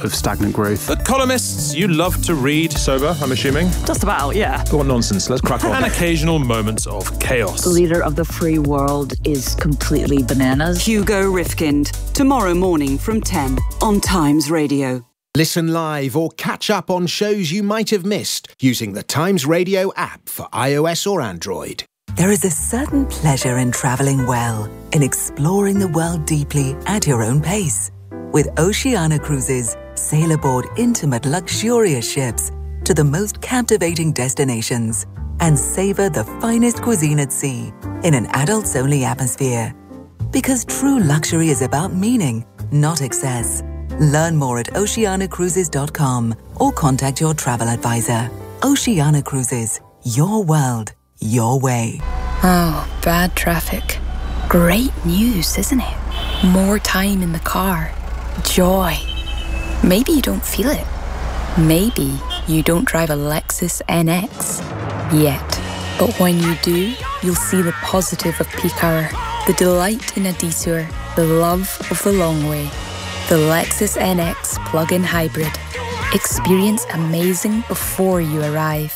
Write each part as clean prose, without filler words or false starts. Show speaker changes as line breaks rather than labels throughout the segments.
of stagnant growth.
The columnists you love to read.
Sober, I'm assuming?
Just about, yeah.
What nonsense, let's crack on.
And occasional moments of chaos.
The leader of the free world is completely bananas.
Hugo Rifkind, tomorrow morning from 10 on Times Radio.
Listen live or catch up on shows you might have missed using the Times Radio app for iOS or Android.
There is a certain pleasure in travelling well, in exploring the world deeply at your own pace. With Oceania Cruises, sail aboard intimate, luxurious ships to the most captivating destinations and savour the finest cuisine at sea in an adults-only atmosphere. Because true luxury is about meaning, not excess. Learn more at oceanacruises.com or contact your travel advisor. Oceania Cruises, your world, your way.
Oh, bad traffic. Great news, isn't it? More time in the car. Joy. Maybe you don't feel it. Maybe you don't drive a Lexus NX yet. But when you do, you'll see the positive of peak hour, the delight in a detour, the love of the long way. The Lexus NX plug-in hybrid. Experience amazing before you arrive.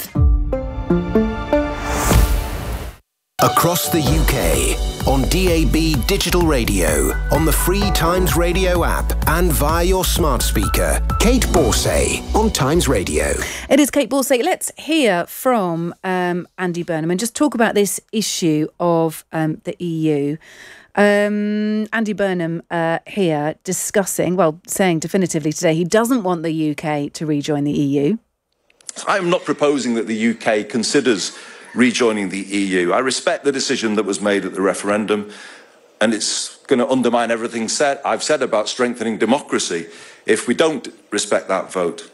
Across the UK, on DAB digital radio, on the free Times Radio app, and via your smart speaker. Kate Borsay on Times Radio.
It is Kate Borsay. Let's hear from Andy Burnham and just talk about this issue of the EU. Andy Burnham here discussing, saying definitively today he doesn't want the UK to rejoin the EU.
I'm not proposing that the UK considers rejoining the EU. I respect the decision that was made at the referendum, and it's going to undermine everything I've said about strengthening democracy if we don't respect that vote.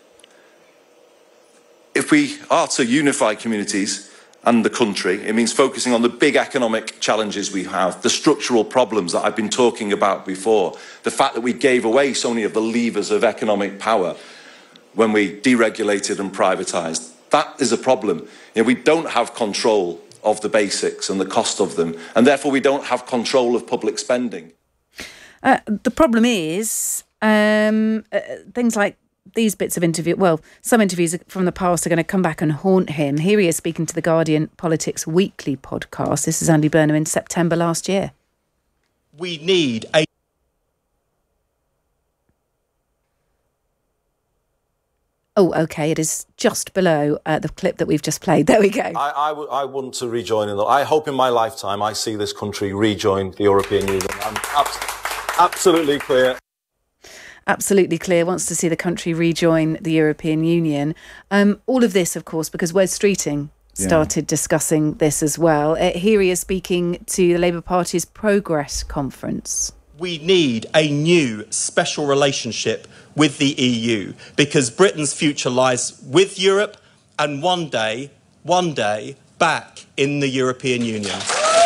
If we are to unify communities and the country, it means focusing on the big economic challenges we have, the structural problems that I've been talking about before, the fact that we gave away so many of the levers of economic power when we deregulated and privatised. That is a problem. We don't have control of the basics and the cost of them, and therefore we don't have control of public spending.
The problem is things like these bits of interview, some interviews from the past are going to come back and haunt him. Here he is speaking to the Guardian Politics Weekly podcast. This is Andy Burnham in September last year.
We need a...
Oh, OK, it is just below the clip that we've just played. There we go.
I want to rejoin. I hope in my lifetime I see this country rejoin the European Union. I'm absolutely clear.
Absolutely clear, wants to see the country rejoin the European Union. All of this, of course, because Wes Streeting started discussing this as well. Here he is speaking to the Labour Party's Progress Conference.
We need a new special relationship with the EU because Britain's future lies with Europe and one day, back in the European Union.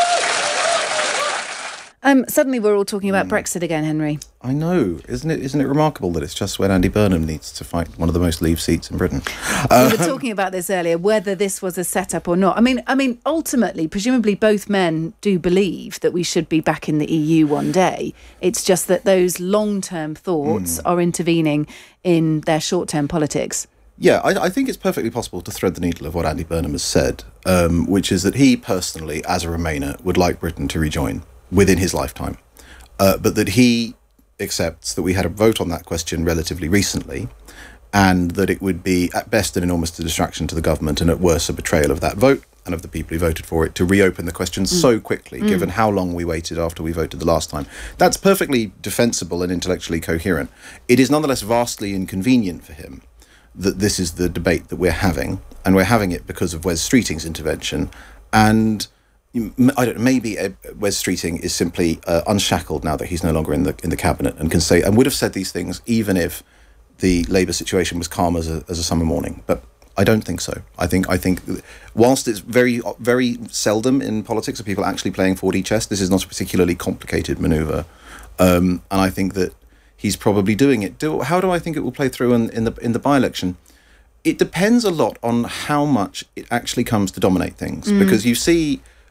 Suddenly we're all talking about Brexit again, Henry.
I know. Isn't it remarkable that it's just when Andy Burnham needs to fight one of the most Leave seats in Britain?
We were talking about this earlier, whether this was a setup or not. I mean, ultimately, presumably both men do believe that we should be back in the EU one day. It's just that those long-term thoughts are intervening in their short-term politics.
Yeah, I think it's perfectly possible to thread the needle of what Andy Burnham has said, which is that he personally, as a Remainer, would like Britain to rejoin within his lifetime, but that he accepts that we had a vote on that question relatively recently, and that it would be at best an enormous distraction to the government and at worst a betrayal of that vote and of the people who voted for it to reopen the question so quickly, given how long we waited after we voted the last time. That's perfectly defensible and intellectually coherent. It is nonetheless vastly inconvenient for him that this is the debate that we're having, and we're having it because of Wes Streeting's intervention, and I don't know, maybe Wes Streeting is simply unshackled now that he's no longer in the cabinet and can say and would have said these things even if the Labour situation was calm as a summer morning. But I don't think so. I think whilst it's very, very seldom in politics are people actually playing 4D chess, this is not a particularly complicated manoeuvre, and I think that he's probably doing it. How do I think it will play through in the by-election? It depends a lot on how much it actually comes to dominate things, because you see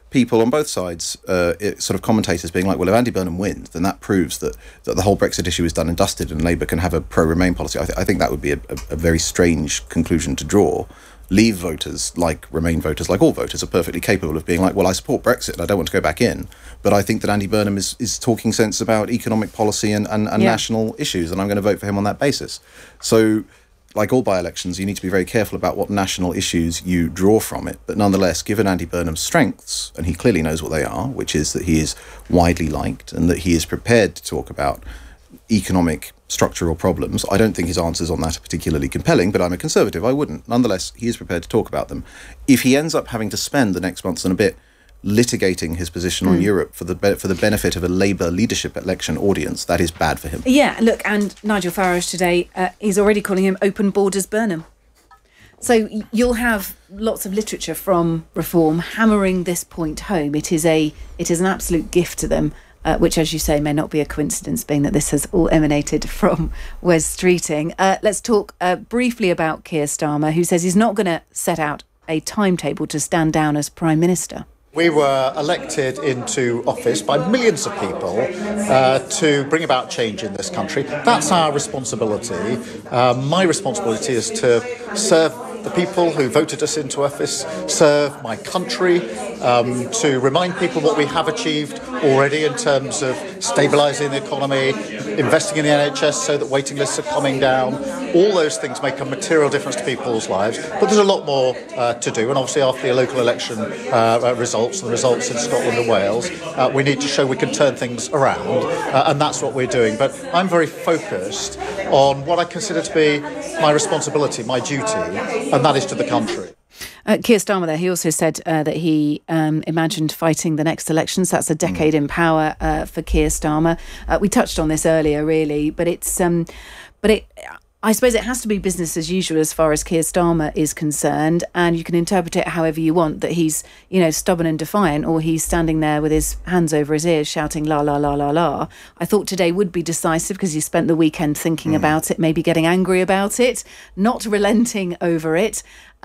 people on both sides, sort of commentators being like, well, if Andy Burnham wins, then that proves that the whole Brexit issue is done and dusted and Labour can have a pro-Remain policy. I think that would be a very strange conclusion to draw. Leave voters, like Remain voters, like all voters, are perfectly capable of being like, well, I support Brexit and I don't want to go back in, but I think that Andy Burnham is talking sense about economic policy and national issues, and I'm going to vote for him on that basis. So, like all by-elections, you need to be very careful about what national issues you draw from it. But nonetheless, given Andy Burnham's strengths, and he clearly knows what they are, which is that he is widely liked and that he is prepared to talk about economic structural problems. I don't think his answers on that are particularly compelling, but I'm a Conservative, I wouldn't. Nonetheless, he is prepared to talk about them. If he ends up having to spend the next months and a bit litigating his position on Europe for the benefit of a Labour leadership election audience, that is bad for him.
Yeah, look, and Nigel Farage today, he's already calling him Open Borders Burnham. So you'll have lots of literature from Reform hammering this point home. It is an absolute gift to them. Which, as you say, may not be a coincidence, being that this has all emanated from Wes Streeting. Let's talk briefly about Keir Starmer, who says he's not going to set out a timetable to stand down as Prime Minister.
We were elected into office by millions of people to bring about change in this country. That's our responsibility. My responsibility is to serve the people who voted us into office, serve my country, to remind people what we have achieved already in terms of stabilising the economy, investing in the NHS so that waiting lists are coming down. All those things make a material difference to people's lives, but there's a lot more to do. And obviously after the local election results, and the results in Scotland and Wales, we need to show we can turn things around, and that's what we're doing. But I'm very focused on what I consider to be my responsibility, my duty, and that is to the country.
Keir Starmer there, he also said that he imagined fighting the next elections. That's a decade in power for Keir Starmer. We touched on this earlier, really, but I suppose it has to be business as usual as far as Keir Starmer is concerned, and you can interpret it however you want, that he's, stubborn and defiant, or he's standing there with his hands over his ears shouting la la la la la. I thought today would be decisive because he spent the weekend thinking about it, maybe getting angry about it, not relenting over it.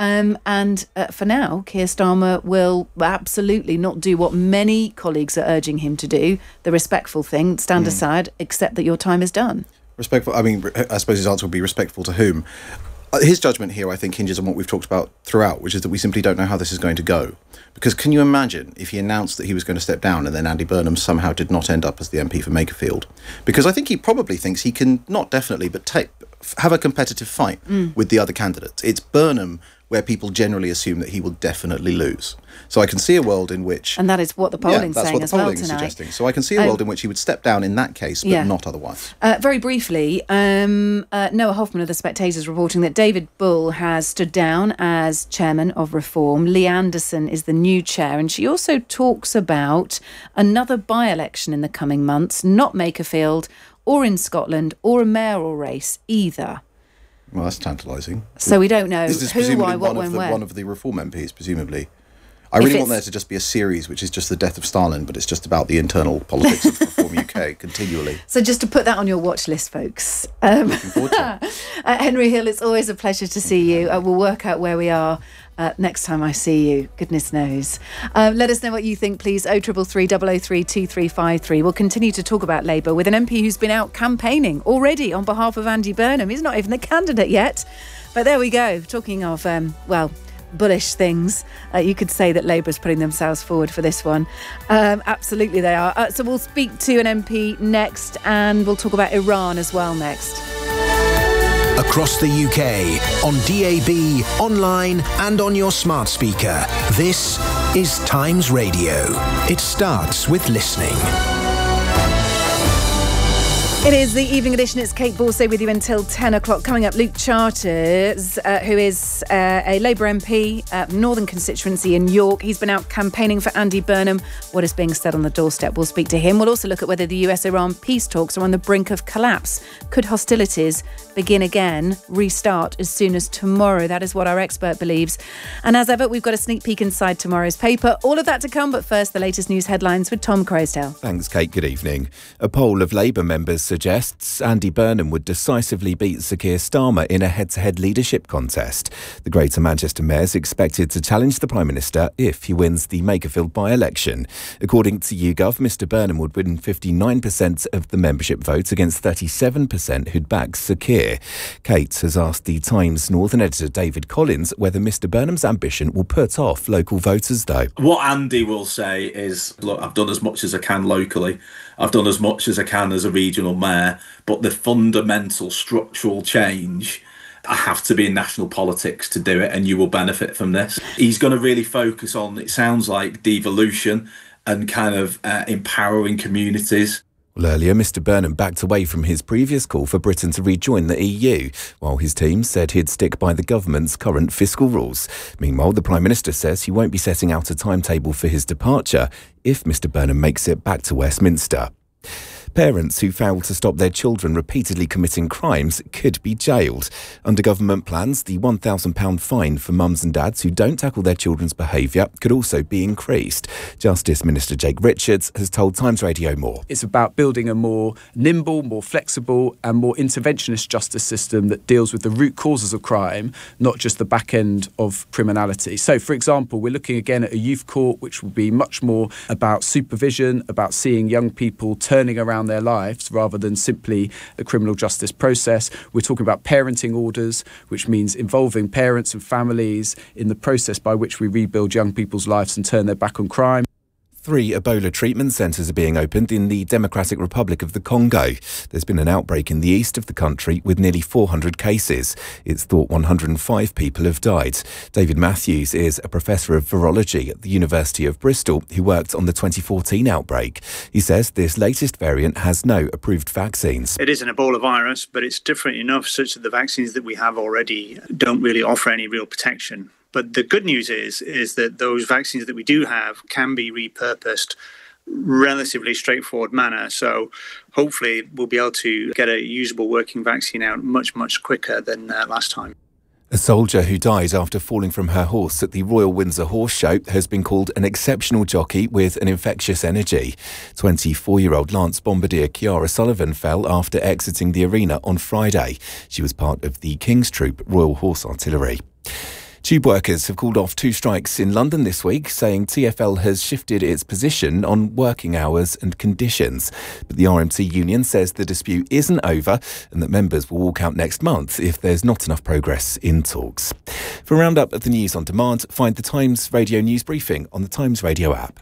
And for now, Keir Starmer will absolutely not do what many colleagues are urging him to do, the respectful thing, stand aside, accept that your time is done.
Respectful, I mean, I suppose his answer would be respectful to whom? His judgment here, I think, hinges on what we've talked about throughout, which is that we simply don't know how this is going to go. Because can you imagine if he announced that he was going to step down and then Andy Burnham somehow did not end up as the MP for Makerfield? Because I think he probably thinks he can, not definitely, but have a competitive fight with the other candidates. It's Burnham where people generally assume that he will definitely lose. So I can see a world in which...
And that is what the polling's saying as well tonight.
Suggesting. So I can see a world in which he would step down in that case, but not otherwise.
Very briefly, Noah Hoffman of The Spectator is reporting that David Bull has stood down as chairman of Reform. Lee Anderson is the new chair, and she also talks about another by-election in the coming months, not Makerfield, or in Scotland, or a mayoral race either.
Well, that's tantalising.
So we don't know
who,
why, what, when, where.
One of the Reform MPs, presumably. I really want there to just be a series which is just the death of Stalin, but it's just about the internal politics of Reform UK continually.
So just to put that on your watch list, folks.
Looking forward to it.
Henry Hill, it's always a pleasure to see you. We'll work out where we are next time I see you. Goodness knows. Let us know what you think, please. 0333 003 2353. We'll continue to talk about Labour with an MP who's been out campaigning already on behalf of Andy Burnham. He's not even a candidate yet. But there we go. Talking of, bullish things. You could say that Labour's putting themselves forward for this one. Absolutely they are. So we'll speak to an MP next, and we'll talk about Iran as well next.
Across the UK, on DAB, online and on your smart speaker, this is Times Radio. It starts with listening.
It is the evening edition. It's Kate Borsay with you until 10 o'clock. Coming up, Luke Charters, who is a Labour MP, Northern constituency in York. He's been out campaigning for Andy Burnham. What is being said on the doorstep? We'll speak to him. We'll also look at whether the US-Iran peace talks are on the brink of collapse. Could hostilities begin again, restart as soon as tomorrow? That is what our expert believes. And as ever, we've got a sneak peek inside tomorrow's paper. All of that to come, but first, the latest news headlines with Tom Croasdale.
Thanks, Kate. Good evening. A poll of Labour members suggests Andy Burnham would decisively beat Sir Keir Starmer in a head-to-head leadership contest. The Greater Manchester Mayor is expected to challenge the Prime Minister if he wins the Makerfield by-election. According to YouGov, Mr Burnham would win 59% of the membership vote against 37% who'd back Sir Keir. Kate has asked the Times Northern editor David Collins whether Mr Burnham's ambition will put off local voters, though.
What Andy will say is, look, I've done as much as I can locally. I've done as much as I can as a regional mayor, but the fundamental structural change, I have to be in national politics to do it, and you will benefit from this. He's going to really focus on, it sounds like, devolution and kind of empowering communities.
Well, earlier, Mr Burnham backed away from his previous call for Britain to rejoin the EU, while his team said he'd stick by the government's current fiscal rules. Meanwhile, the Prime Minister says he won't be setting out a timetable for his departure if Mr Burnham makes it back to Westminster. Parents who fail to stop their children repeatedly committing crimes could be jailed. Under government plans, the £1,000 fine for mums and dads who don't tackle their children's behaviour could also be increased. Justice Minister Jake Richards has told Times Radio more.
It's about building a more nimble, more flexible and more interventionist justice system that deals with the root causes of crime, not just the back end of criminality. So, for example, we're looking again at a youth court, which will be much more about supervision, about seeing young people turning around their lives rather than simply a criminal justice process. We're talking about parenting orders, which means involving parents and families in the process by which we rebuild young people's lives and turn their back on crime.
3 Ebola treatment centres are being opened in the Democratic Republic of the Congo. There's been an outbreak in the east of the country with nearly 400 cases. It's thought 105 people have died. David Matthews is a professor of virology at the University of Bristol who worked on the 2014 outbreak. He says this latest variant has no approved vaccines.
It is an Ebola virus, but it's different enough such that the vaccines that we have already don't really offer any real protection. But the good news is that those vaccines that we do have can be repurposed relatively straightforward manner. So hopefully we'll be able to get a usable working vaccine out much, much quicker than last time.
A soldier who died after falling from her horse at the Royal Windsor Horse Show has been called an exceptional jockey with an infectious energy. 24-year-old Lance Bombardier Chiara Sullivan fell after exiting the arena on Friday. She was part of the King's Troop Royal Horse Artillery. Tube workers have called off 2 strikes in London this week, saying TfL has shifted its position on working hours and conditions. But the RMT union says the dispute isn't over and that members will walk out next month if there's not enough progress in talks. For a roundup of the news on demand, find the Times Radio News Briefing on the Times Radio app.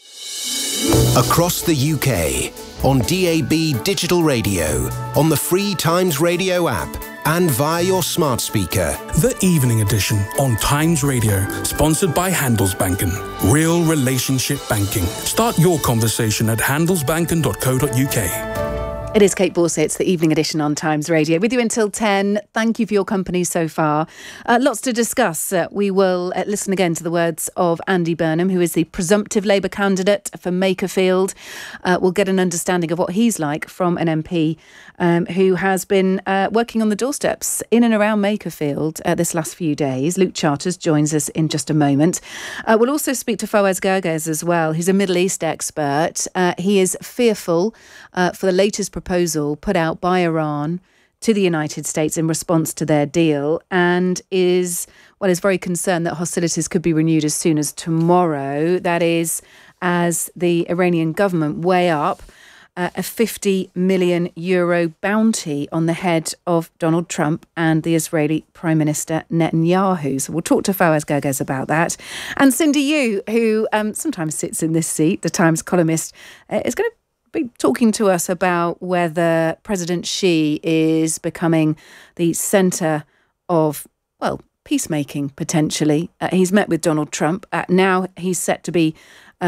Across the UK, on DAB digital radio, on the free Times Radio app, and via your smart speaker.
The Evening Edition on Times Radio, sponsored by Handelsbanken. Real relationship banking. Start your conversation at handelsbanken.co.uk.
It is Kate Borsey. It's the Evening Edition on Times Radio. With you until 10. Thank you for your company so far. Lots to discuss. We will listen again to the words of Andy Burnham, who is the presumptive Labour candidate for Makerfield. We'll get an understanding of what he's like from an MP who has been working on the doorsteps in and around Makerfield this last few days. Luke Charters joins us in just a moment. We'll also speak to Fawaz Gerges as well, who's a Middle East expert. He is fearful for the latest proposal put out by Iran to the United States in response to their deal, and is very concerned that hostilities could be renewed as soon as tomorrow. That is, as the Iranian government weigh up a €50 million bounty on the head of Donald Trump and the Israeli Prime Minister Netanyahu. So we'll talk to Fawaz Gerges about that. And Cindy Yu, who sometimes sits in this seat, the Times columnist, is going to be talking to us about whether President Xi is becoming the centre of, peacemaking, potentially. He's met with Donald Trump. Now he's set to be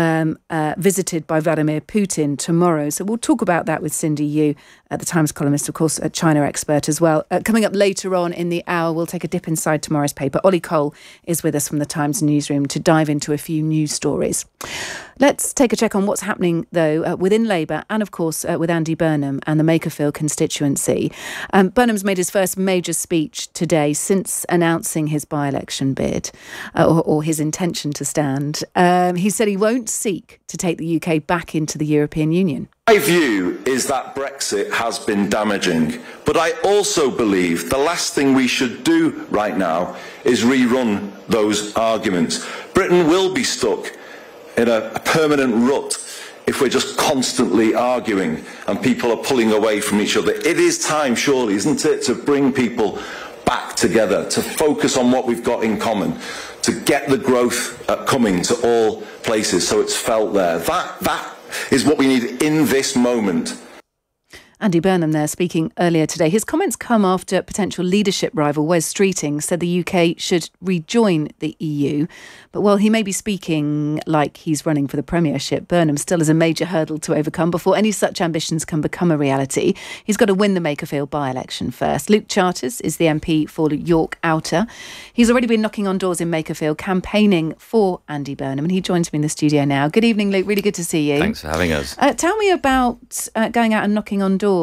visited by Vladimir Putin tomorrow. So we'll talk about that with Cindy Yu, the Times columnist, of course, a China expert as well. Coming up later on in the hour, we'll take a dip inside tomorrow's paper. Ollie Cole is with us from the Times newsroom to dive into a few news stories. Let's take a check on what's happening, though, within Labour and, of course, with Andy Burnham and the Makerfield constituency. Burnham's made his first major speech today since announcing his by-election bid, or his intention to stand. He said he won't seek to take the UK back into the European Union.
My view is that Brexit has been damaging, but I also believe the last thing we should do right now is rerun those arguments. Britain will be stuck in a permanent rut if we're just constantly arguing and people are pulling away from each other. It is time, surely, isn't it, to bring people back together, to focus on what we've got in common, to get the growth coming to all places so it's felt there. That is what we need in this moment.
Andy Burnham there speaking earlier today. His comments come after potential leadership rival Wes Streeting said the UK should rejoin the EU. But while he may be speaking like he's running for the Premiership, Burnham still has a major hurdle to overcome before any such ambitions can become a reality. He's got to win the Makerfield by-election first. Luke Charters is the MP for York Outer. He's already been knocking on doors in Makerfield, campaigning for Andy Burnham, and he joins me in the studio now. Good evening, Luke. Really good to see you.
Thanks for having us.
Tell me about going out and knocking on doors.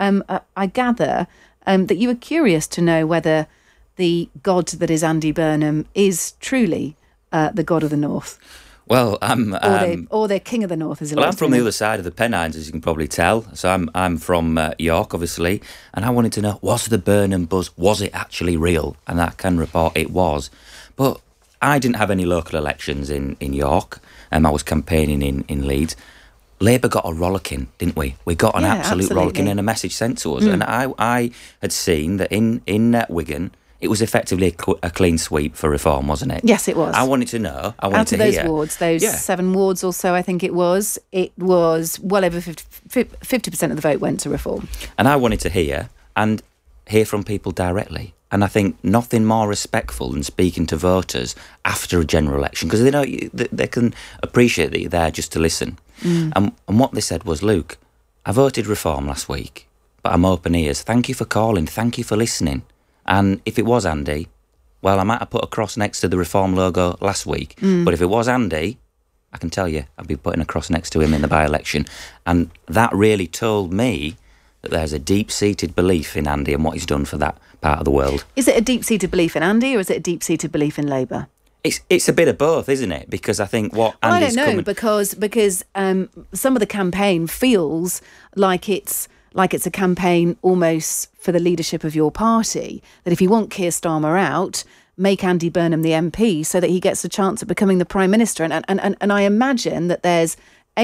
I gather that you were curious to know whether the God that is Andy Burnham is truly the God of the North.
Well,
or the King of the North, as
well, I'm from the other side of the Pennines, as you can probably tell. So I'm from York, obviously, and I wanted to know, was the Burnham buzz, was it actually real? And I can report it was. But I didn't have any local elections in York, and I was campaigning in Leeds. Labour got a rollicking, didn't we? We got an absolute rollicking and a message sent to us. And I had seen that in Wigan, it was effectively a clean sweep for reform, wasn't it?
Yes, it was.
I wanted to know. I wanted
to hear. Out of those wards, those 7 wards or so, I think it was well over 50% of the vote went to reform.
And I wanted to hear from people directly. And I think nothing more respectful than speaking to voters after a general election, because they know they can appreciate that you're there just to listen. And what they said was, Luke, I voted reform last week, but I'm open ears. Thank you for calling. Thank you for listening. And if it was Andy, well, I might have put a cross next to the reform logo last week. But if it was Andy, I can tell you, I'd be putting a cross next to him in the by-election. And that really told me that there's a deep-seated belief in Andy and what he's done for that part of the world.
Is it a deep-seated belief in Andy, or is it a deep-seated belief in Labour?
It's a bit of both, isn't it? Because I think what Andy's
I don't know, because some of the campaign feels like it's a campaign almost for the leadership of your party, that if you want Keir Starmer out, make Andy Burnham the MP so that he gets a chance at becoming the Prime Minister. And I imagine that there's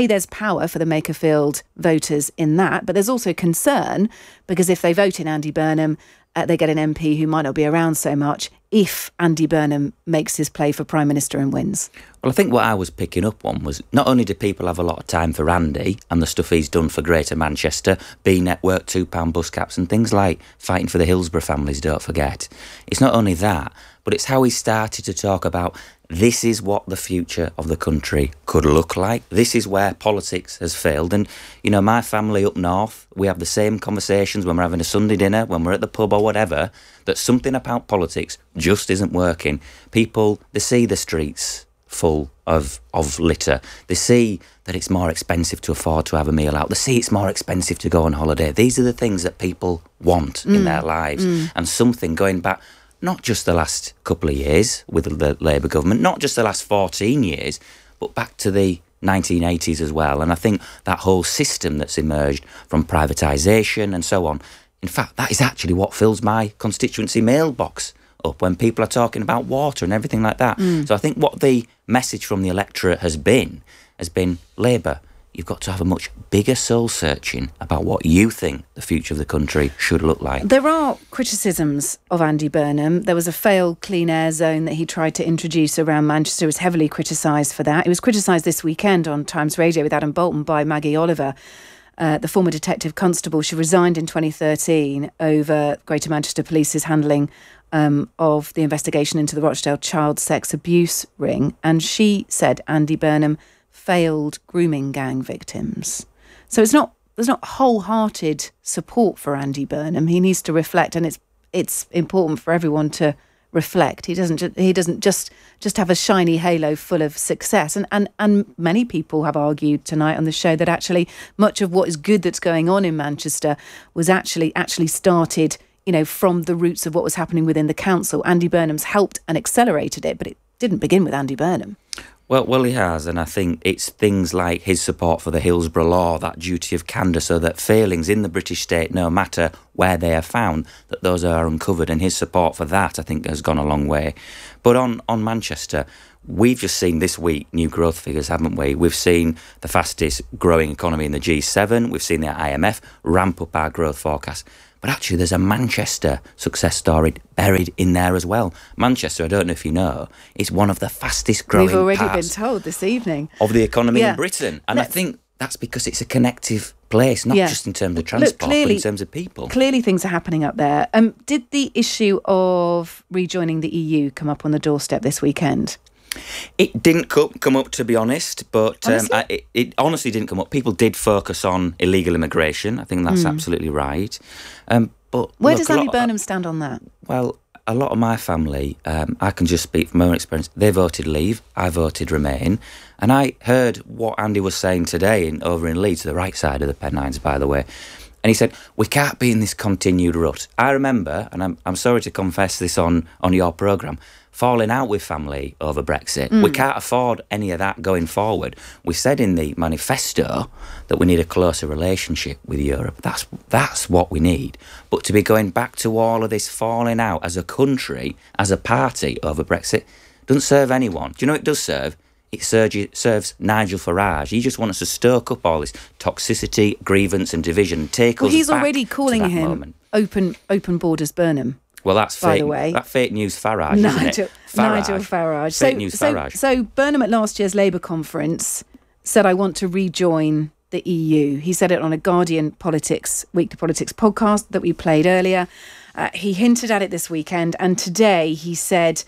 power for the Makerfield voters in that, but there's also concern because if they vote in Andy Burnham, they get an MP who might not be around so much if Andy Burnham makes his play for Prime Minister and wins.
Well, I think what I was picking up on was not only do people have a lot of time for Andy and the stuff he's done for Greater Manchester, B-Network, £2 bus caps and things like fighting for the Hillsborough families, don't forget. It's not only that, but it's how he started to talk about this is what the future of the country could look like. This is where politics has failed. And, you know, my family up north, we have the same conversations when we're having a Sunday dinner, when we're at the pub or whatever, that something about politics just isn't working. People, they see the streets full of litter. They see that it's more expensive to afford to have a meal out. They see it's more expensive to go on holiday. These are the things that people want in their lives. And something going back, not just the last couple of years with the Labour government, not just the last 14 years, but back to the 1980s as well. And I think that whole system that's emerged from privatisation and so on, in fact, that is actually what fills my constituency mailbox up when people are talking about water and everything like that. So I think what the message from the electorate has been Labour, you've got to have a much bigger soul-searching about what you think the future of the country should look like.
There are criticisms of Andy Burnham. There was a failed clean air zone that he tried to introduce around Manchester. He was heavily criticised for that. He was criticised this weekend on Times Radio with Adam Bolton by Maggie Oliver, the former detective constable. She resigned in 2013 over Greater Manchester Police's handling of the investigation into the Rochdale child sex abuse ring. And she said Andy Burnham failed grooming gang victims. So there's not wholehearted support for Andy Burnham. He needs to reflect, and it's important for everyone to reflect. He doesn't just have a shiny halo full of success. And many people have argued tonight on the show that actually much of what is good that's going on in Manchester was actually started, you know, from the roots of what was happening within the council. Andy Burnham's helped and accelerated it, but it didn't begin with Andy Burnham.
Well, he has, and I think it's things like his support for the Hillsborough Law, that duty of candour, so that failings in the British state, no matter where they are found, that those are uncovered, and his support for that, I think, has gone a long way. But on Manchester, we've just seen this week new growth figures, haven't we? We've seen the fastest growing economy in the G7, we've seen the IMF ramp up our growth forecast. But actually, there's a Manchester success story buried in there as well. Manchester, I don't know if you know, is one of the fastest growing
We've already
parts
been told this evening.
of the economy in Britain. And I think that's because it's a connective place, not just in terms of transport, but in terms of people.
Clearly things are happening up there. Did the issue of rejoining the EU come up on the doorstep this weekend?
It didn't come up, to be honest, but it honestly didn't come up. People did focus on illegal immigration. I think that's absolutely right. But
where does Andy Burnham stand on that?
Well, a lot of my family, I can just speak from my own experience, they voted Leave, I voted Remain, and I heard what Andy was saying today over in Leeds, the right side of the Pennines, by the way, and he said, we can't be in this continued rut. I remember, and I'm sorry to confess this on your programme, falling out with family over Brexit. We can't afford any of that going forward. We said in the manifesto that we need a closer relationship with Europe. That's what we need. But to be going back to all of this falling out as a country, as a party over Brexit, doesn't serve anyone. Do you know what it does serve? It serves Nigel Farage. He just wants us to stoke up all this toxicity, grievance and division and take us
he's
back
already calling
to that
him
moment.
open borders Burnham.
Well, that's
by
fake.
the way.
That fake news Farage, isn't it?
Nigel Farage.
Fake news Farage.
So Burnham at last year's Labour conference said, I want to rejoin the EU. He said it on a Guardian Weekly Politics podcast that we played earlier. He hinted at it this weekend, and today he said,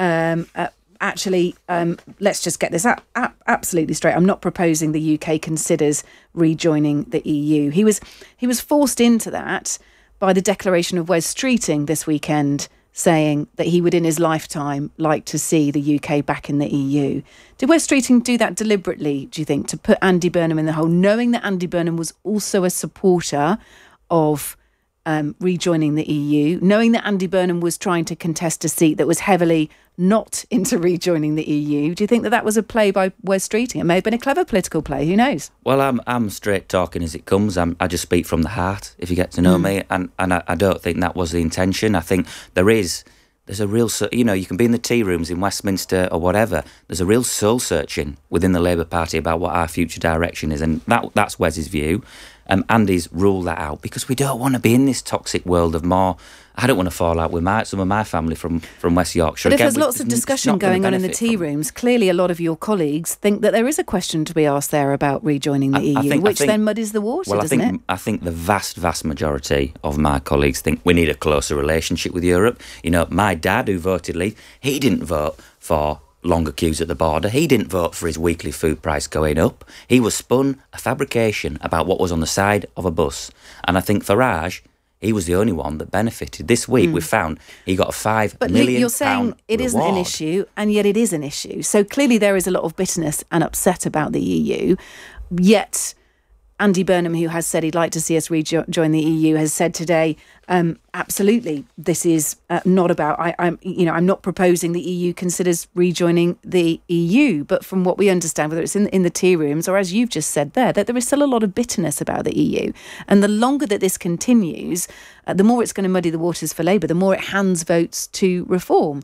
actually, let's just get this absolutely straight. I'm not proposing the UK considers rejoining the EU. He was forced into that by the declaration of Wes Streeting this weekend, saying that he would in his lifetime like to see the UK back in the EU. Did Wes Streeting do that deliberately, do you think, to put Andy Burnham in the hole, knowing that Andy Burnham was also a supporter of rejoining the EU, knowing that Andy Burnham was trying to contest a seat that was heavily not into rejoining the EU? Do you think that was a play by Wes Streeting? It may have been a clever political play, who knows?
Well, I'm straight talking as it comes. I just speak from the heart, if you get to know me, and I don't think that was the intention. I think there's a real, you can be in the tea rooms in Westminster or whatever, there's a real soul searching within the Labour Party about what our future direction is, and that's Wes's view. Andy's ruled that out because we don't want to be in this toxic world of more. I don't want to fall out with some of my family from West Yorkshire.
But if there's lots of discussion going on in the tea rooms, clearly a lot of your colleagues think that there is a question to be asked there about rejoining the EU, which then muddies the water, doesn't it?
I think the vast majority of my colleagues think we need a closer relationship with Europe. You know, my dad, who voted Leave, he didn't vote for longer queues at the border. He didn't vote for his weekly food price going up. He was spun a fabrication about what was on the side of a bus. And I think Farage, he was the only one that benefited. This week we found he got a £5 million
But you're saying it isn't an issue, and yet it is an issue. So clearly there is a lot of bitterness and upset about the EU, yet Andy Burnham, who has said he'd like to see us rejoin the EU, has said today, absolutely, this is not about. I'm not proposing the EU considers rejoining the EU. But from what we understand, whether it's in the tea rooms or as you've just said there, that there is still a lot of bitterness about the EU. And the longer that this continues, the more it's going to muddy the waters for Labour. The more it hands votes to reform.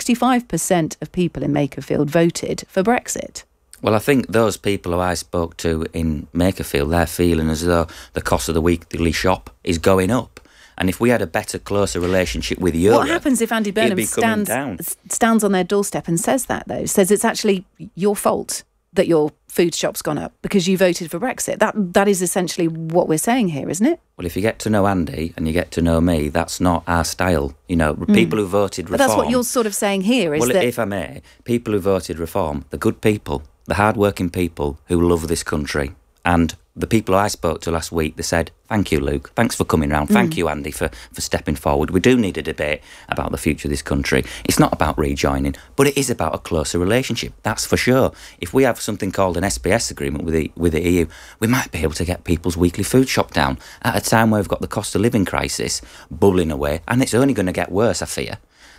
65% of people in Makerfield voted for Brexit.
Well, I think those people who I spoke to in Makerfield, they're feeling as though the cost of the weekly shop is going up. And if we had a better, closer relationship with Europe,
what happens if Andy Burnham stands on their doorstep and says that, though? Says it's actually your fault that your food shop's gone up because you voted for Brexit. That is essentially what we're saying here, isn't it?
Well, if you get to know Andy and you get to know me, that's not our style. You know, people who voted Reform...
But that's what you're sort of saying here, is that...
Well, if I may, people who voted Reform, the good people, the hard-working people who love this country. And the people I spoke to last week, they said, thank you, Luke. Thanks for coming round. Thank you, Andy, for stepping forward. We do need a debate about the future of this country. It's not about rejoining, but it is about a closer relationship. That's for sure. If we have something called an SPS agreement with the EU, we might be able to get people's weekly food shop down at a time where we've got the cost of living crisis bubbling away, and it's only going to get worse, I fear.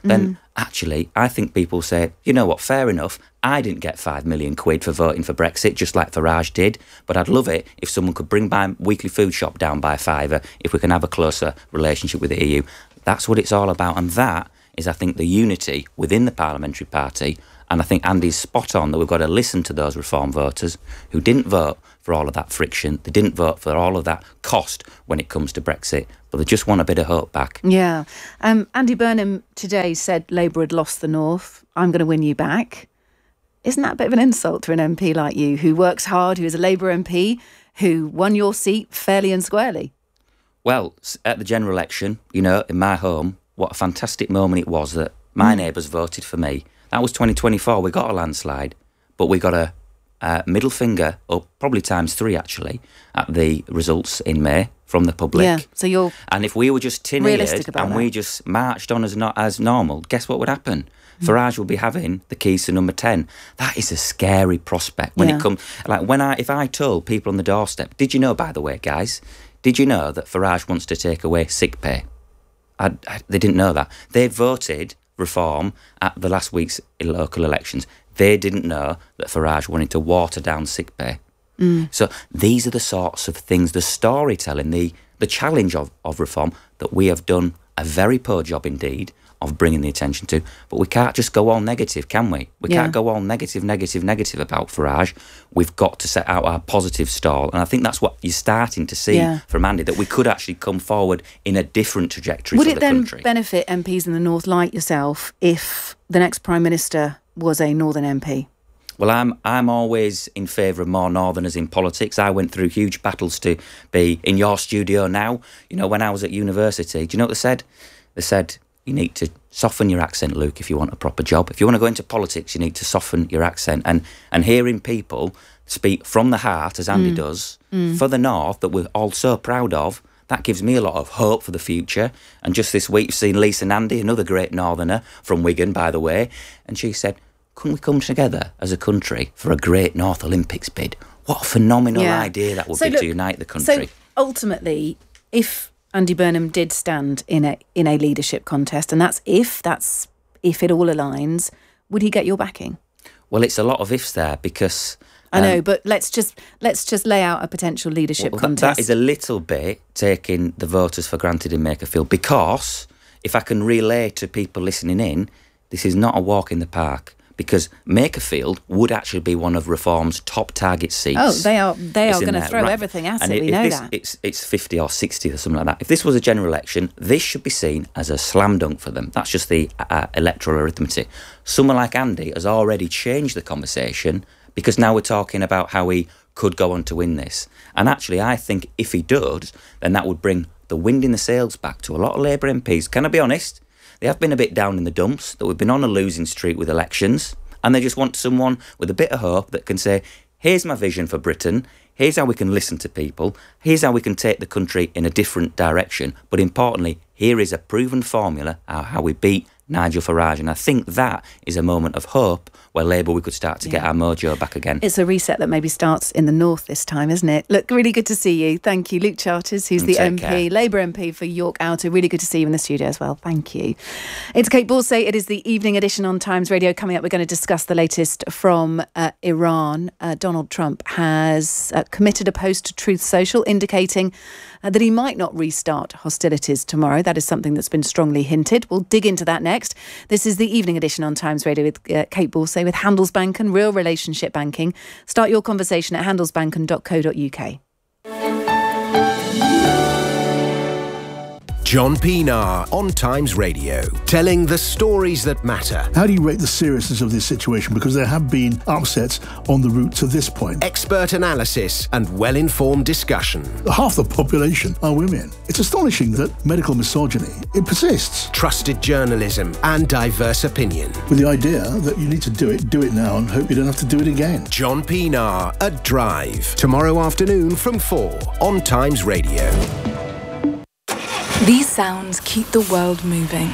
then actually I think people say, you know what, fair enough, I didn't get £5 million for voting for Brexit, just like Farage did, but I'd love it if someone could bring my weekly food shop down by £5, if we can have a closer relationship with the EU. That's what it's all about, and that is, I think, the unity within the parliamentary party. And I think Andy's spot on that we've got to listen to those reform voters who didn't vote for all of that friction. They didn't vote for all of that cost when it comes to Brexit, but they just want a bit of hope back.
Yeah. Andy Burnham today said Labour had lost the North. I'm going to win you back. Isn't that a bit of an insult to an MP like you, who works hard, who is a Labour MP, who won your seat fairly and squarely?
Well, at the general election, you know, in my home, what a fantastic moment it was that my neighbours voted for me. That was 2024. We got a landslide, but we got a middle finger, or probably times 3 actually, at the results in May from the public.
Yeah, so you're
and if we were just tin-eared and we just marched on as normal, guess what would happen? Farage will be having the keys to number 10. That is a scary prospect when it comes. Like if I told people on the doorstep, did you know, by the way, guys, did you know that Farage wants to take away sick pay? They didn't know that. They voted reform at the last week's local elections. They didn't know that Farage wanted to water down sick pay. So these are the sorts of things, the storytelling, the challenge of reform that we have done a very poor job indeed of bringing the attention to. But we can't just go all negative, can we? We can't go all negative about Farage. We've got to set out our positive stall. And I think that's what you're starting to see from Andy, that we could actually come forward in a different trajectory for the country.
Would it then benefit MPs in the North like yourself if the next Prime Minister was a Northern MP?
Well, I'm always in favour of more Northerners in politics. I went through huge battles to be in your studio now. You know, when I was at university, do you know what they said? They said, you need to soften your accent, Luke, if you want a proper job. If you want to go into politics, you need to soften your accent. And hearing people speak from the heart, as Andy does, for the North, that we're all so proud of, that gives me a lot of hope for the future. And just this week, you've seen Lisa Nandy, another great Northerner from Wigan, by the way, and she said, couldn't we come together as a country for a great North Olympics bid? What a phenomenal idea that would be to unite the country.
So ultimately, if Andy Burnham did stand in a leadership contest, and that's if it all aligns, would he get your backing?
Well, it's a lot of ifs there, because
I know, but let's just lay out a potential leadership contest.
That is a little bit taking the voters for granted in Makerfield, because if I can relay to people listening in, this is not a walk in the park. Because Makerfield would actually be one of Reform's top target seats.
Oh, they are going to throw everything at it. We know that.
It's 50 or 60 or something like that. If this was a general election, this should be seen as a slam dunk for them. That's just the electoral arithmetic. Someone like Andy has already changed the conversation, because now we're talking about how he could go on to win this. And actually, I think if he does, then that would bring the wind in the sails back to a lot of Labour MPs. Can I be honest? They have been a bit down in the dumps, that we've been on a losing streak with elections, and they just want someone with a bit of hope that can say, here's my vision for Britain, here's how we can listen to people, here's how we can take the country in a different direction, but importantly, here is a proven formula how we beat Nigel Farage. And I think that is a moment of hope where Labour, we could start to get our mojo back again.
It's a reset that maybe starts in the North this time, isn't it? Look, really good to see you. Thank you. Luke Charters, who's the MP, Labour MP for York Outer. Really good to see you in the studio as well. Thank you. It's Kate Borsay. It is the evening edition on Times Radio. Coming up, we're going to discuss the latest from Iran. Donald Trump has committed a post to Truth Social indicating that he might not restart hostilities tomorrow. That is something that's been strongly hinted. We'll dig into that next. This is the evening edition on Times Radio with Kate Borsay with Handelsbanken, real relationship banking. Start your conversation at handelsbanken.co.uk.
John Pienaar on Times Radio, telling the stories that matter.
How do you rate the seriousness of this situation? Because there have been upsets on the route to this point.
Expert analysis and well-informed discussion.
Half the population are women. It's astonishing that medical misogyny, it persists.
Trusted journalism and diverse opinion.
With the idea that you need to do it now and hope you don't have to do it again.
John Pienaar at Drive, tomorrow afternoon from 4 on Times Radio.
These sounds keep the world moving.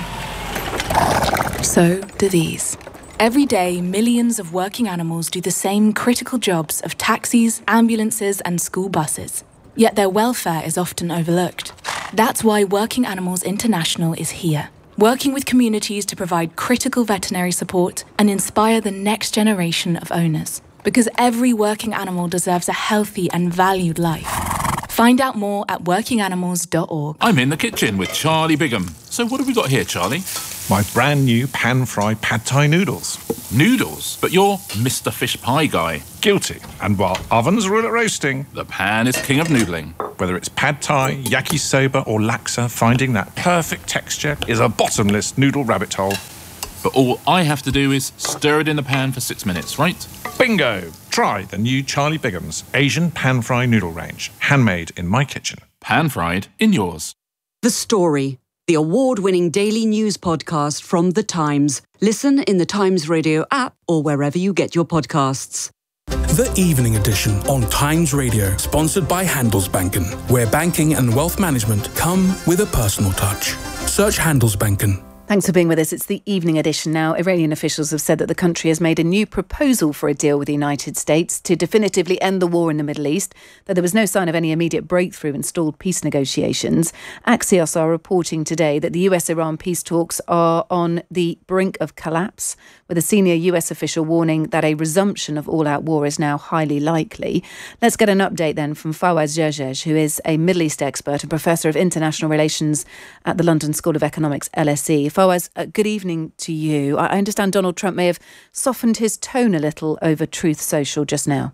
So do these. Every day, millions of working animals do the same critical jobs of taxis, ambulances, and school buses. Yet their welfare is often overlooked. That's why Working Animals International is here.
working with communities to provide critical veterinary support and inspire the next generation of owners. Because every working animal deserves a healthy and valued life. Find out more at workinganimals.org.
I'm in the kitchen with Charlie Bigham. So what have we got here, Charlie? My brand new pan-fried pad thai noodles. Noodles? But you're Mr. Fish Pie guy. Guilty. And while ovens rule at roasting, the pan is king of noodling. Whether it's pad thai, yakisoba or laksa, finding that perfect texture is a bottomless noodle rabbit hole. But all I have to do is stir it in the pan for 6 minutes, right? Bingo! Try the new Charlie Bigham's Asian pan-fried noodle range. Handmade in my kitchen. Pan-fried in yours.
The Story, the award-winning daily news podcast from The Times. Listen in the Times Radio app or wherever you get your podcasts.
The Evening Edition on Times Radio, sponsored by Handelsbanken, where banking and wealth management come with a personal touch. Search Handelsbanken.
Thanks for being with us. It's the evening edition now. Iranian officials have said that the country has made a new proposal for a deal with the United States to definitively end the war in the Middle East, though there was no sign of any immediate breakthrough in stalled peace negotiations. Axios are reporting today that the US-Iran peace talks are on the brink of collapse, with a senior US official warning that a resumption of all-out war is now highly likely. Let's get an update then from Fawaz Gergej, who is a Middle East expert and Professor of International Relations at the London School of Economics, LSE. Fawaz, good evening to you. I understand Donald Trump may have softened his tone a little over Truth Social just now.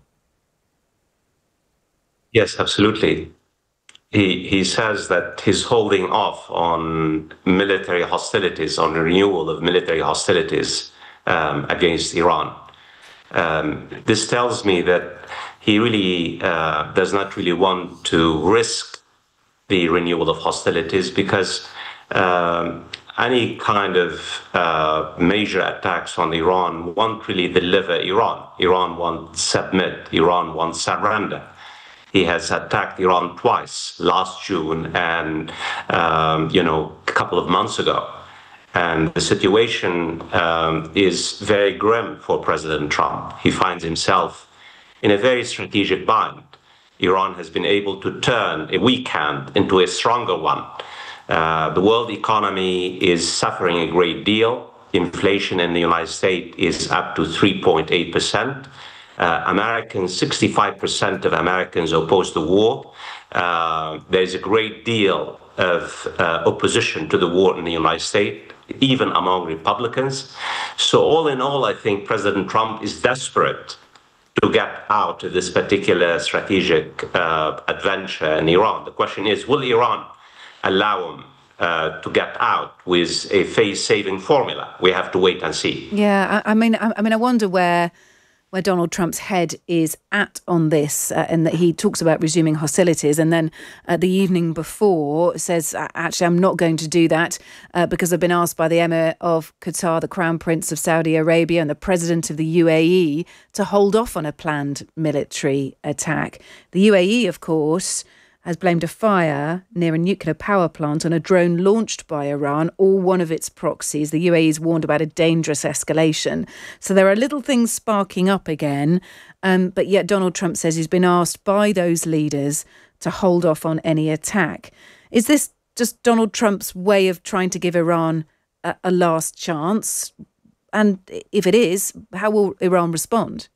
Yes, absolutely. He says that he's holding off on military hostilities, on renewal of military hostilities against Iran. This tells me that he really does not really want to risk the renewal of hostilities because any kind of major attacks on Iran won't really deliver Iran. Iran won't submit. Iran won't surrender. He has attacked Iran twice, last June and, a couple of months ago. And the situation is very grim for President Trump. He finds himself in a very strategic bind. Iran has been able to turn a weak hand into a stronger one. The world economy is suffering a great deal. Inflation in the United States is up to 3.8%. 65% of Americans oppose the war. There's a great deal of opposition to the war in the United States, even among Republicans. So all in all, I think President Trump is desperate to get out of this particular strategic adventure in Iran. The question is, will Iran allow him to get out with a face-saving formula? We have to wait and see.
Yeah, I wonder where Donald Trump's head is at on this, and that he talks about resuming hostilities, and then the evening before says, actually, I'm not going to do that because I've been asked by the Emir of Qatar, the Crown Prince of Saudi Arabia, and the President of the UAE to hold off on a planned military attack. The UAE, of course, has blamed a fire near a nuclear power plant on a drone launched by Iran or one of its proxies. The UAE's warned about a dangerous escalation. So there are little things sparking up again, but yet Donald Trump says he's been asked by those leaders to hold off on any attack. Is this just Donald Trump's way of trying to give Iran a last chance? And if it is, how will Iran respond?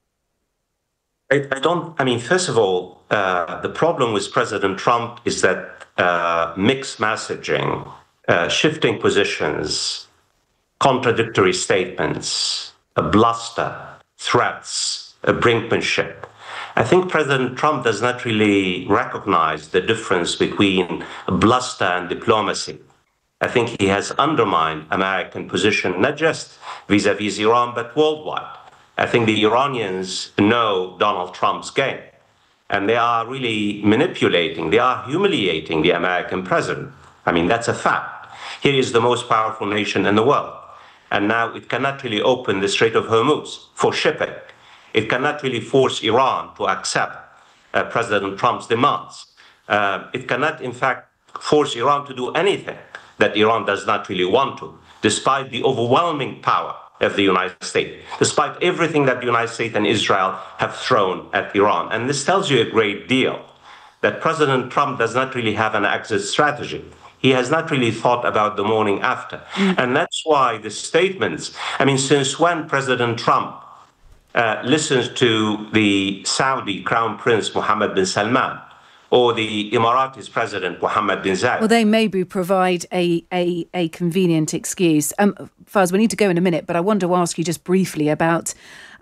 First of all, the problem with President Trump is that mixed messaging, shifting positions, contradictory statements, bluster, threats, brinkmanship. I think President Trump does not really recognize the difference between bluster and diplomacy. I think he has undermined American position, not just vis-a-vis Iran, but worldwide. I think the Iranians know Donald Trump's game, and they are really manipulating, they are humiliating the American president. That's a fact. Here is the most powerful nation in the world, and now it cannot really open the Strait of Hormuz for shipping. It cannot really force Iran to accept President Trump's demands. It cannot, in fact, force Iran to do anything that Iran does not really want to, despite the overwhelming power of the United States, despite everything that the United States and Israel have thrown at Iran. And this tells you a great deal, that President Trump does not really have an exit strategy. He has not really thought about the morning after. And that's why the statements, since when President Trump listens to the Saudi Crown Prince Mohammed bin Salman or the Emiratis President Mohammed bin Zayed?
Well, they maybe provide a convenient excuse. Faz, we need to go in a minute, but I want to ask you just briefly about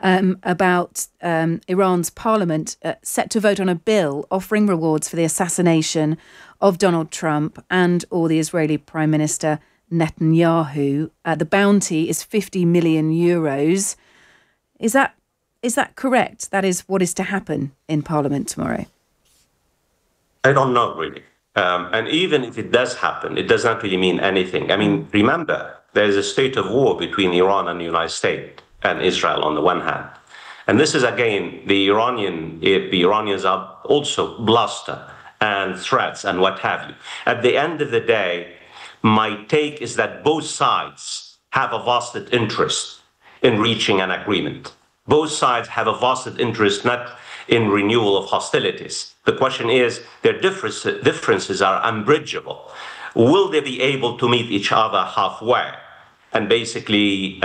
Iran's parliament set to vote on a bill offering rewards for the assassination of Donald Trump and or the Israeli Prime Minister Netanyahu. The bounty is 50 million euros. Is that correct? That is what is to happen in Parliament tomorrow?
I don't know, really. And even if it does happen, it does not really mean anything. Remember, there is a state of war between Iran and the United States and Israel on the one hand. And this is, again, the Iranians are also bluster and threats and what have you. At the end of the day, my take is that both sides have a vested interest in reaching an agreement. Both sides have a vested interest not in renewal of hostilities. The question is, their differences are unbridgeable. Will they be able to meet each other halfway and basically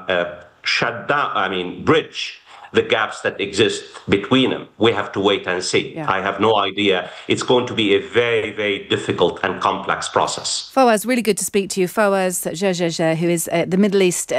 bridge the gaps that exist between them? We have to wait and see. Yeah. I have no idea. It's going to be a very, very difficult and complex process.
Fawaz, really good to speak to you. Fawaz Georges, who is a Middle East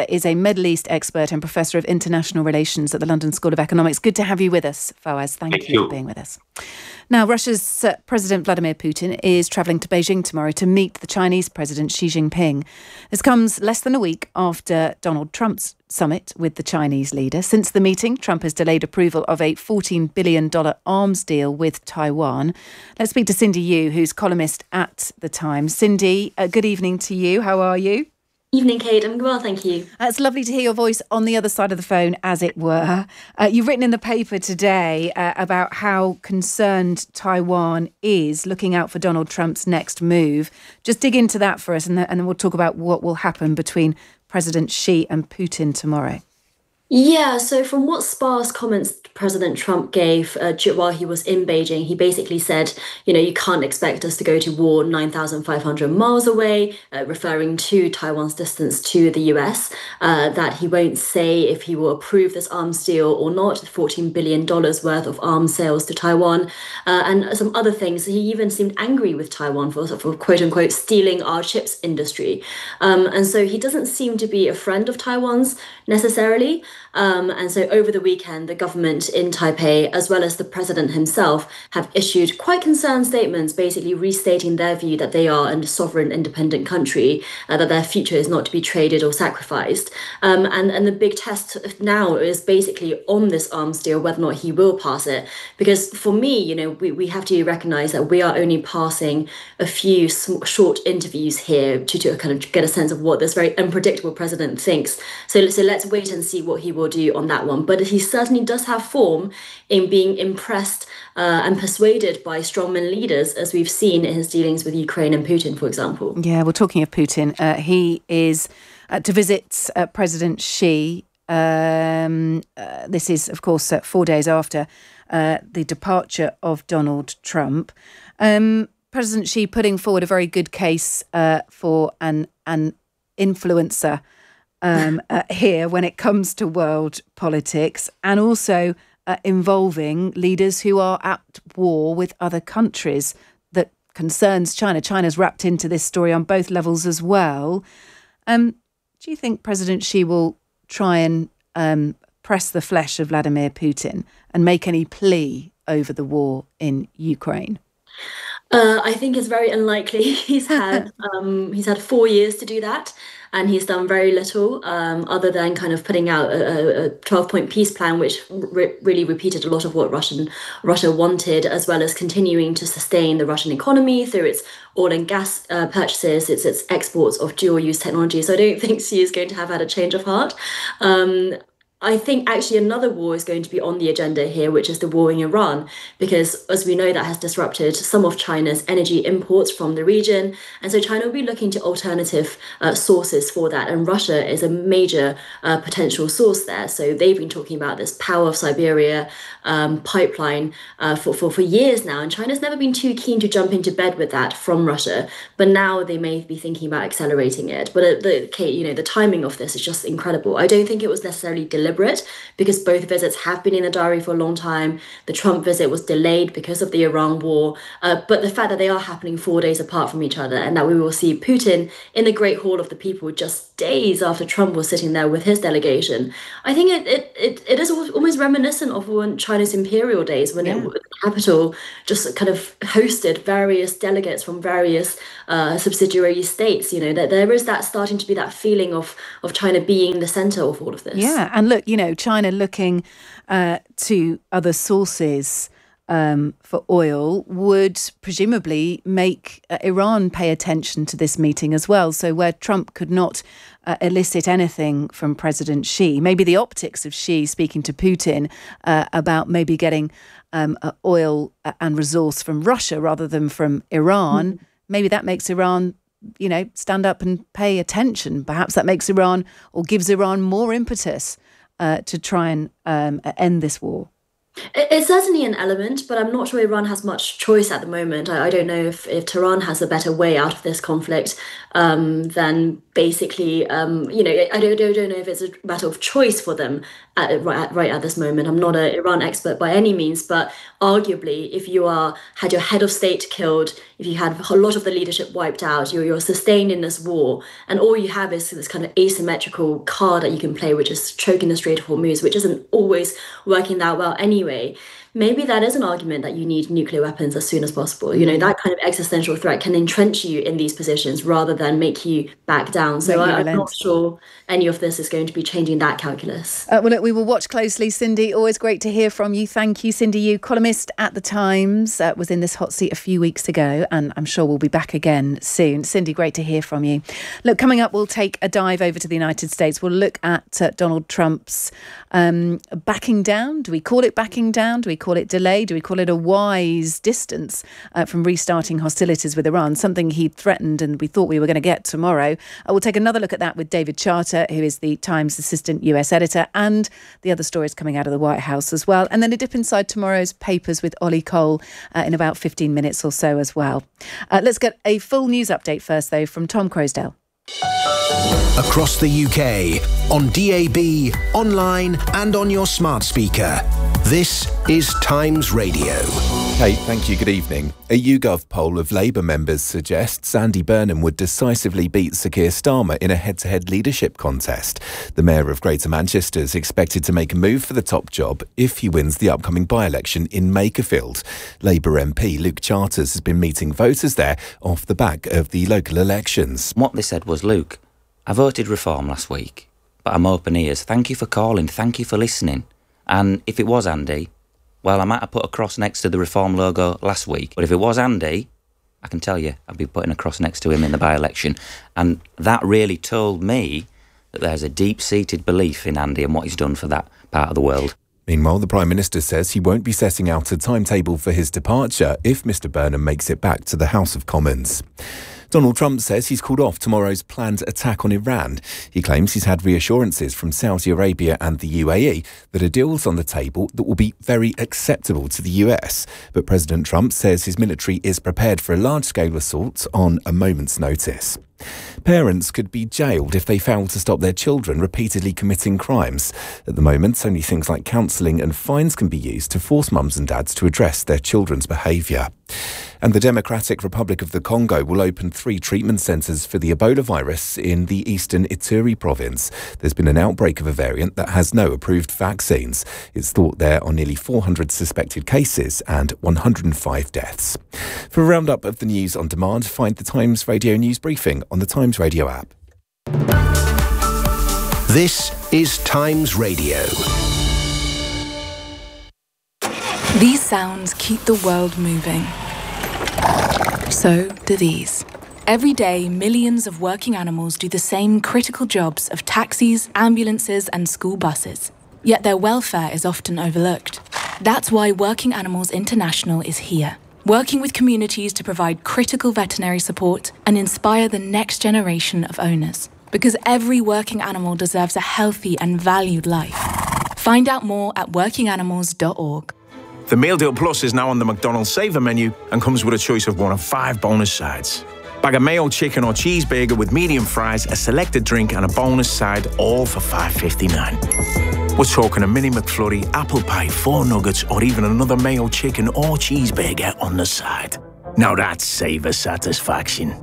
expert and Professor of International Relations at the London School of Economics. Good to have you with us, Fawaz. Thank you for being with us. Now, Russia's President Vladimir Putin is travelling to Beijing tomorrow to meet the Chinese President Xi Jinping. This comes less than a week after Donald Trump's summit with the Chinese leader. Since the meeting, Trump has delayed approval of a $14 billion arms deal with Taiwan. Let's speak to Cindy Yu, who's columnist at The Times. Cindy, good evening to you. How are you?
Evening, Kate. I'm well, thank you.
It's lovely to hear your voice on the other side of the phone, as it were. You've written in the paper today about how concerned Taiwan is looking out for Donald Trump's next move. Just dig into that for us, and then we'll talk about what will happen between President Xi and Putin tomorrow.
Yeah, so from what sparse comments President Trump gave while he was in Beijing, he basically said, you can't expect us to go to war 9,500 miles away, referring to Taiwan's distance to the US, that he won't say if he will approve this arms deal or not, $14 billion worth of arms sales to Taiwan, and some other things. He even seemed angry with Taiwan for quote unquote stealing our chips industry. And so he doesn't seem to be a friend of Taiwan's necessarily. And so over the weekend, the government in Taipei, as well as the president himself, have issued quite concerned statements, basically restating their view that they are a sovereign, independent country, that their future is not to be traded or sacrificed. And the big test now is basically on this arms deal, whether or not he will pass it. Because for me, we have to recognize that we are only passing a few short interviews here to kind of get a sense of what this very unpredictable president thinks. So let's wait and see what he will do on that one. But he certainly does have form in being impressed and persuaded by strongman leaders, as we've seen in his dealings with Ukraine and Putin, for example.
Yeah, well, talking of Putin, he is to visit President Xi. This is, of course, 4 days after the departure of Donald Trump. President Xi putting forward a very good case for an influencer here when it comes to world politics, and also involving leaders who are at war with other countries that concerns China. China's wrapped into this story on both levels as well. Do you think President Xi will try and press the flesh of Vladimir Putin and make any plea over the war in Ukraine?
I think it's very unlikely. He's had 4 years to do that, and he's done very little other than kind of putting out a 12-point peace plan, which really repeated a lot of what Russia wanted, as well as continuing to sustain the Russian economy through its oil and gas purchases, its exports of dual-use technology. So I don't think Xi is going to have had a change of heart. I think actually another war is going to be on the agenda here, which is the war in Iran, because as we know, that has disrupted some of China's energy imports from the region. And so China will be looking to alternative sources for that. And Russia is a major potential source there. So they've been talking about this Power of Siberia pipeline for years now. And China's never been too keen to jump into bed with that from Russia. But now they may be thinking about accelerating it. But the timing of this is just incredible. I don't think it was necessarily deliberate, because both visits have been in the diary for a long time. The Trump visit was delayed because of the Iran war, but the fact that they are happening 4 days apart from each other, and that we will see Putin in the Great Hall of the People just days after Trump was sitting there with his delegation, I think it is almost reminiscent of when China's imperial days, when the capital just kind of hosted various delegates from various subsidiary states. That there is that starting to be that feeling of China being the center of all of this.
Yeah, and look, China looking to other sources for oil would presumably make Iran pay attention to this meeting as well. So where Trump could not elicit anything from President Xi, maybe the optics of Xi speaking to Putin about maybe getting oil and resource from Russia rather than from Iran, maybe that makes Iran stand up and pay attention. Perhaps that makes Iran, or gives Iran more impetus to try and end this war.
It's certainly an element, but I'm not sure Iran has much choice at the moment. I don't know if Tehran has a better way out of this conflict than basically, I don't know if it's a matter of choice for them right at this moment. I'm not an Iran expert by any means, but arguably, if you had your head of state killed, if you had a lot of the leadership wiped out, you're sustained in this war, and all you have is this kind of asymmetrical card that you can play, which is choking the Strait of Hormuz, which isn't always working that well anyway. Maybe that is an argument that you need nuclear weapons as soon as possible. That kind of existential threat can entrench you in these positions rather than make you back down. So I'm not sure any of this is going to be changing that calculus.
Well, look, we will watch closely. Cindy, always great to hear from you. Thank you, Cindy Yu, columnist at The Times, was in this hot seat a few weeks ago, and I'm sure we'll be back again soon. Cindy, great to hear from you. Look, coming up, we'll take a dive over to the United States. We'll look at Donald Trump's backing down. Do we call it backing down? Do we call it delay? Do we call it a wise distance from restarting hostilities with Iran? Something he threatened and we thought we were going to get tomorrow. We'll take another look at that with David Charter, who is the Times assistant US editor, and the other stories coming out of the White House as well. And then a dip inside tomorrow's papers with Ollie Cole in about 15 minutes or so as well. Let's get a full news update first, though, from Tom Crosdale.
Across the UK, on DAB, online and on your smart speaker. This is Times Radio.
Kate, thank you. Good evening. A YouGov poll of Labour members suggests Andy Burnham would decisively beat Sir Keir Starmer in a head-to-head leadership contest. The Mayor of Greater Manchester is expected to make a move for the top job if he wins the upcoming by-election in Makerfield. Labour MP Luke Charters has been meeting voters there off the back of the local elections.
What they said was, Luke, I voted Reform last week, but I'm open ears. Thank you for calling. Thank you for listening. And if it was Andy, well, I might have put a cross next to the Reform logo last week. But if it was Andy, I can tell you, I'd be putting a cross next to him in the by-election. And that really told me that there's a deep-seated belief in Andy and what he's done for that part of the world.
Meanwhile, the Prime Minister says he won't be setting out a timetable for his departure if Mr Burnham makes it back to the House of Commons. Donald Trump says he's called off tomorrow's planned attack on Iran. He claims he's had reassurances from Saudi Arabia and the UAE that a deal's on the table that will be very acceptable to the US. But President Trump says his military is prepared for a large-scale assault on a moment's notice. Parents could be jailed if they fail to stop their children repeatedly committing crimes. At the moment, only things like counselling and fines can be used to force mums and dads to address their children's behaviour. And the Democratic Republic of the Congo will open 3 treatment centres for the Ebola virus in the eastern Ituri province. There's been an outbreak of a variant that has no approved vaccines. It's thought there are nearly 400 suspected cases and 105 deaths. For a roundup of the news on demand, find the Times Radio News Briefing on the Times Radio app.
This is Times Radio.
These sounds keep the world moving. So do these. Every day, millions of working animals do the same critical jobs of taxis, ambulances, and school buses. yet their welfare is often overlooked. That's why Working Animals International is here, working with communities to provide critical veterinary support and inspire the next generation of owners. Because every working animal deserves a healthy and valued life. Find out more at workinganimals.org.
The Meal Deal Plus is now on the McDonald's Saver menu and comes with a choice of one of 5 bonus sides. Bag of mayo, chicken or cheeseburger with medium fries, a selected drink and a bonus side, all for $5.59. We're talking a mini McFlurry, apple pie, 4 nuggets or even another mayo, chicken or cheeseburger on the side. Now that's Saver satisfaction.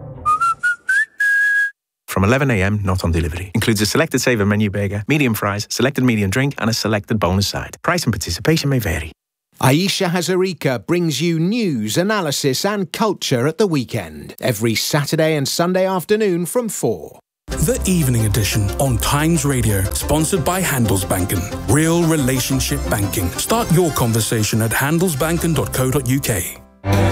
From 11 a.m, not on delivery. Includes a selected Saver menu burger, medium fries, selected medium drink and a selected bonus side. Price and participation may vary.
Aisha Hazarika brings you news, analysis and culture at the weekend. Every Saturday and Sunday afternoon from 4.
The Evening Edition on Times Radio, sponsored by Handelsbanken. Real relationship banking. Start your conversation at handelsbanken.co.uk.